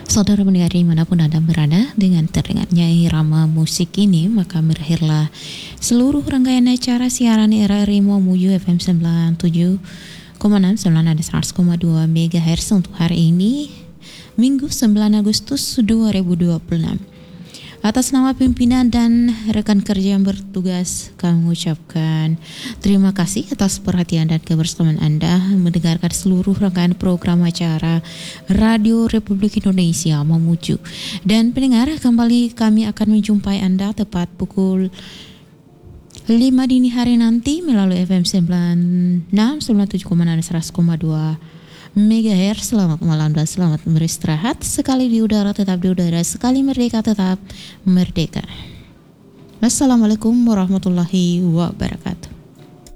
Saudara pendengar dimanapun Anda berada, dengan terdengarnya irama musik ini, maka berakhirlah seluruh rangkaian acara siaran RRI Muamuju FM 97,6, 9 ada 100,2 MHz untuk hari ini, Minggu 9 Agustus 2026. Atas nama pimpinan dan rekan kerja yang bertugas, kami mengucapkan terima kasih atas perhatian dan kebersamaan Anda mendengarkan seluruh rangkaian program acara Radio Republik Indonesia Mamuju. Dan pendengar, kembali kami akan menjumpai Anda tepat pukul 5 dini hari nanti melalui FM 96, 97,6, 100,2 MHz. Selamat malam dan selamat beristirahat. Sekali di udara tetap di udara, sekali merdeka tetap merdeka. Wassalamualaikum warahmatullahi wabarakatuh.